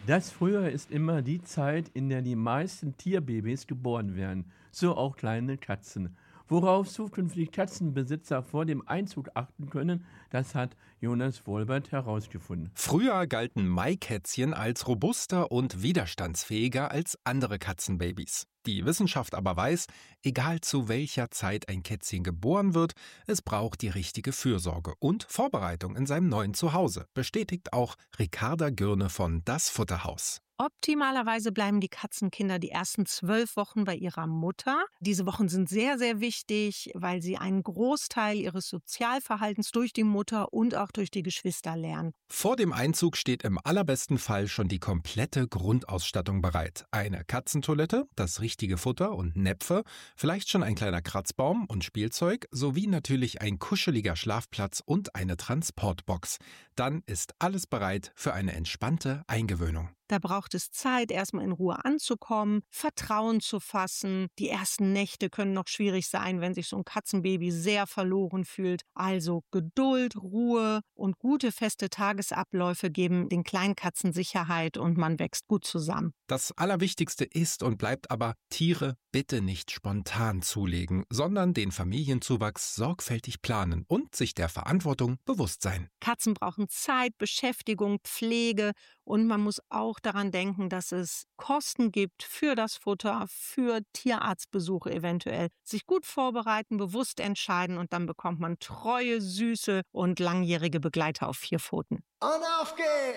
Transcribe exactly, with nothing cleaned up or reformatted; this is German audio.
Das Frühjahr ist immer die Zeit, in der die meisten Tierbabys geboren werden, so auch kleine Katzen. Worauf zukünftige Katzenbesitzer vor dem Einzug achten können, das hat Jonas Wolbert herausgefunden. Früher galten Maikätzchen als robuster und widerstandsfähiger als andere Katzenbabys. Die Wissenschaft aber weiß, egal zu welcher Zeit ein Kätzchen geboren wird, es braucht die richtige Fürsorge und Vorbereitung in seinem neuen Zuhause, bestätigt auch Ricarda Gürne von Das Futterhaus. Optimalerweise bleiben die Katzenkinder die ersten zwölf Wochen bei ihrer Mutter. Diese Wochen sind sehr, sehr wichtig, weil sie einen Großteil ihres Sozialverhaltens durch die Mutter und auch durch die Geschwister lernen. Vor dem Einzug steht im allerbesten Fall schon die komplette Grundausstattung bereit. Eine Katzentoilette, das richtige Futter und Näpfe, vielleicht schon ein kleiner Kratzbaum und Spielzeug, sowie natürlich ein kuscheliger Schlafplatz und eine Transportbox. Dann ist alles bereit für eine entspannte Eingewöhnung. Da braucht es Zeit, erstmal in Ruhe anzukommen, Vertrauen zu fassen. Die ersten Nächte können noch schwierig sein, wenn sich so ein Katzenbaby sehr verloren fühlt. Also Geduld, Ruhe und gute feste Tagesabläufe geben den Kleinkatzen Sicherheit und man wächst gut zusammen. Das Allerwichtigste ist und bleibt aber, Tiere bitte nicht spontan zulegen, sondern den Familienzuwachs sorgfältig planen und sich der Verantwortung bewusst sein. Katzen brauchen Zeit, Beschäftigung, Pflege und man muss auch daran denken, dass es Kosten gibt für das Futter, für Tierarztbesuche eventuell. Sich gut vorbereiten, bewusst entscheiden und dann bekommt man treue, süße und langjährige Begleiter auf vier Pfoten. Und auf geht's!